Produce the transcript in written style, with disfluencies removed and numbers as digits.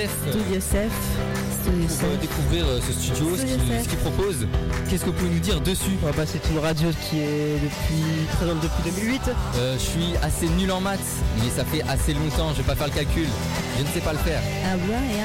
Studio Sef. Pour découvrir ce studio, ce qu'il propose. Qu'est-ce que vous pouvez nous dire dessus? C'est une radio qui est présente depuis 2008. Je suis assez nul en maths, mais ça fait assez longtemps, je vais pas faire le calcul. Je ne sais pas le faire. Ah ouais,